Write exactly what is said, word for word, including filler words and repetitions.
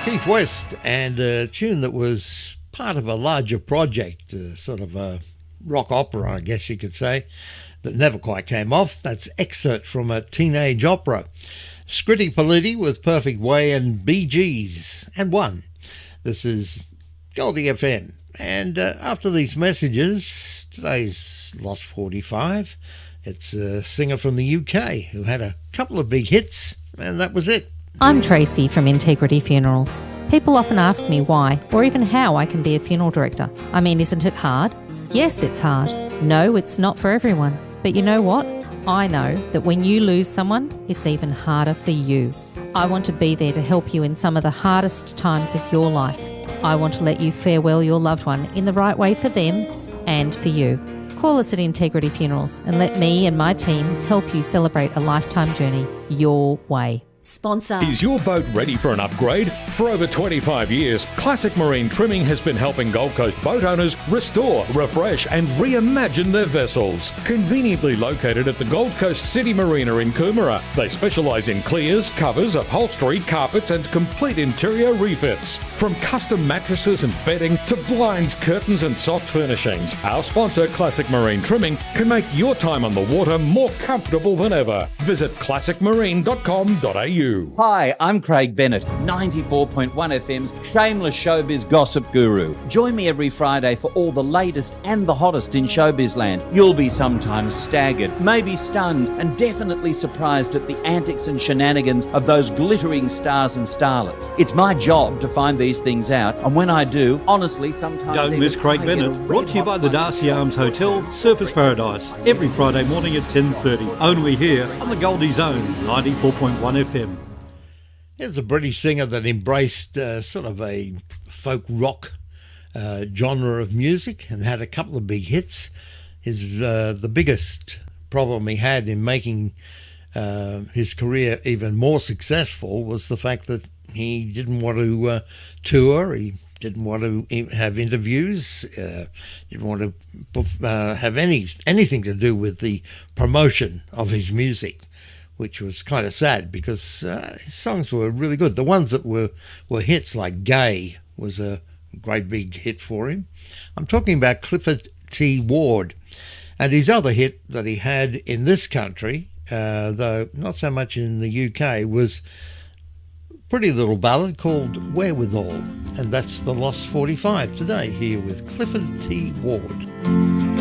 Keith West, and a tune that was part of a larger project, uh, sort of a rock opera, I guess you could say, that never quite came off. That's excerpt from a teenage opera. Scritti Politti with Perfect Way and Bee Gees, and one. This is Goldie F M. And uh, after these messages, today's Lost forty-five. It's a singer from the U K who had a couple of big hits, and that was it. I'm Tracy from Integrity Funerals. People often ask me why, or even how I can be a funeral director. I mean, isn't it hard? Yes, it's hard. No, it's not for everyone. But you know what? I know that when you lose someone, it's even harder for you. I want to be there to help you in some of the hardest times of your life. I want to let you farewell your loved one in the right way for them and for you. Call us at Integrity Funerals and let me and my team help you celebrate a lifetime journey your way. Sponsor. Is your boat ready for an upgrade? For over twenty-five years, Classic Marine Trimming has been helping Gold Coast boat owners restore, refresh and reimagine their vessels. Conveniently located at the Gold Coast City Marina in Coomera, they specialise in clears, covers, upholstery, carpets and complete interior refits. From custom mattresses and bedding to blinds, curtains and soft furnishings, our sponsor Classic Marine Trimming can make your time on the water more comfortable than ever. Visit classic marine dot com dot a u. Hi, I'm Craig Bennett, ninety-four point one F M's shameless showbiz gossip guru. Join me every Friday for all the latest and the hottest in showbiz land. You'll be sometimes staggered, maybe stunned, and definitely surprised at the antics and shenanigans of those glittering stars and starlets. It's my job to find these things out, and when I do, honestly, sometimes... Don't miss Craig Bennett, brought to you by the Darcy Arms Hotel, Surfers Paradise, every Friday morning at ten thirty, only here on the Goldie Zone, ninety-four point one F M. Here's a British singer that embraced uh, sort of a folk rock uh, genre of music and had a couple of big hits. His uh, the biggest problem he had in making uh, his career even more successful was the fact that he didn't want to uh, tour. He didn't want to have interviews. Uh, didn't want to uh, have any anything to do with the promotion of his music, which was kind of sad because uh, his songs were really good. The ones that were, were hits, like Gay, was a great big hit for him. I'm talking about Clifford T. Ward. And his other hit that he had in this country, uh, though not so much in the U K, was a pretty little ballad called Wherewithal. And that's the Lost forty-five today, here with Clifford T. Ward.